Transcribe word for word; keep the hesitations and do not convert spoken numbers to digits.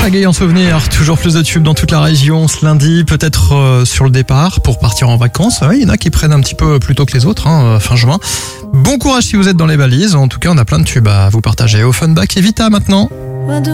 Shaggy en souvenir, toujours plus de tubes dans toute la région ce lundi, peut-être euh, sur le départ pour partir en vacances. Il ouais, y en a qui prennent un petit peu plus tôt que les autres, hein, fin juin. Bon courage si vous êtes dans les valises, en tout cas on a plein de tubes à vous partager. Offenbach et Vita maintenant.